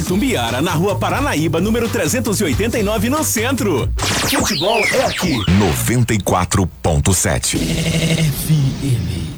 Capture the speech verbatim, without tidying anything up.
Itumbiara, na rua Paranaíba, número trezentos e oitenta e nove, no centro. Futebol é aqui. noventa e quatro ponto sete. F M.